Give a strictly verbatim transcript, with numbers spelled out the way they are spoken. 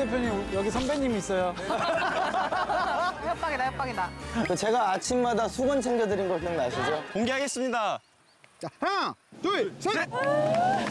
대표님 여기 선배님 있어요. 협박이다, 협박이다. 제가 아침마다 수건 챙겨드린 거 기억나시죠? 공개하겠습니다. 자, 하나, 둘, 셋!